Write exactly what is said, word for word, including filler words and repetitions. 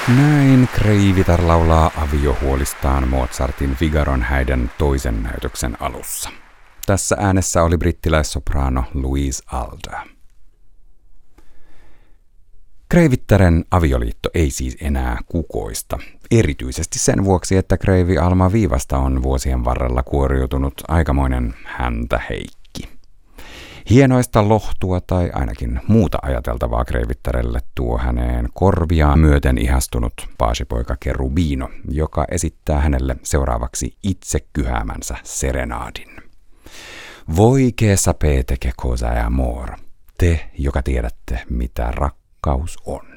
Näin Kreivitar laulaa aviohuolistaan Mozartin Figaron häiden toisen näytöksen alussa. Tässä äänessä oli brittiläissopraano Louise Alder. Kreivittaren avioliitto ei siis enää kukoista, erityisesti sen vuoksi, että Kreivi Alma Viivasta on vuosien varrella kuoriutunut aikamoinen häntäheikki. Hienoista lohtua tai ainakin muuta ajateltavaa Kreivittarelle tuo häneen korviaan myöten ihastunut paasipoika Cherubino, joka esittää hänelle seuraavaksi itse kyhäämänsä serenaadin. Voi che sapete che cosa è amor, te, joka tiedätte, mitä rakkaus on.